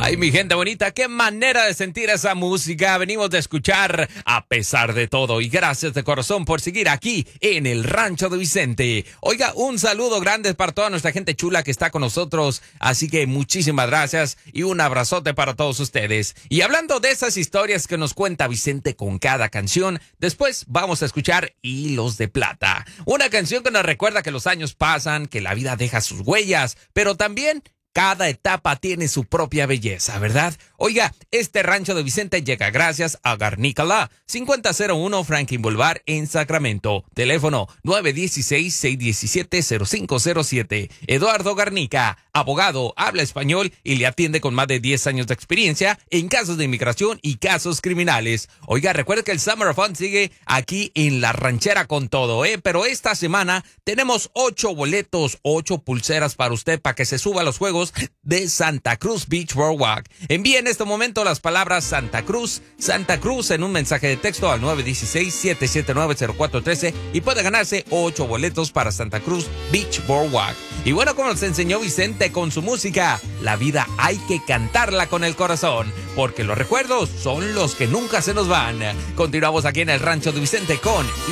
Ay, mi gente bonita, qué manera de sentir esa música. Venimos de escuchar A Pesar de Todo. Y gracias de corazón por seguir aquí en el Rancho de Vicente. Oiga, un saludo grande para toda nuestra gente chula que está con nosotros. Así que muchísimas gracias y un abrazote para todos ustedes. Y hablando de esas historias que nos cuenta Vicente con cada canción, después vamos a escuchar Hilos de Plata. Una canción que nos recuerda que los años pasan, que la vida deja sus huellas, pero también cada etapa tiene su propia belleza, ¿verdad? Oiga, este Rancho de Vicente llega gracias a Garnica 5001 Franklin Boulevard en Sacramento. Teléfono 916-617-0507. Eduardo Garnica, abogado, habla español y le atiende con más de 10 años de experiencia en casos de inmigración y casos criminales. Oiga, recuerde que el Summer of Fun sigue aquí en La Ranchera con todo, Pero esta semana tenemos 8 boletos, 8 pulseras para usted para que se suba a los juegos de Santa Cruz Beach Boardwalk. Envíe en este momento las palabras Santa Cruz en un mensaje de texto al 916-779-0413 y puede ganarse 8 boletos para Santa Cruz Beach Boardwalk. Y bueno, como nos enseñó Vicente con su música, la vida hay que cantarla con el corazón, porque los recuerdos son los que nunca se nos van. Continuamos aquí en el Rancho de Vicente con